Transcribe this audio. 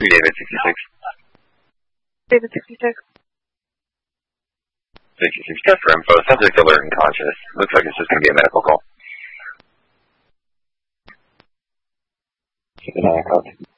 David 66. David 66. 66, test for info. Subject alert and conscious. Looks like it's just going to be a medical call. Keep an eye on